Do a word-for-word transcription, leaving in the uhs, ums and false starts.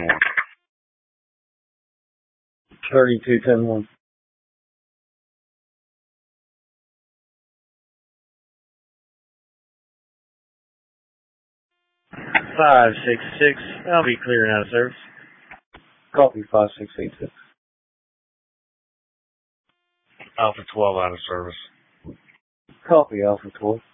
one. thirty-two ten one. five six six, I'll be clearing out of service. Copy five six eight six. Alpha twelve out of service. Copy Alpha twelve.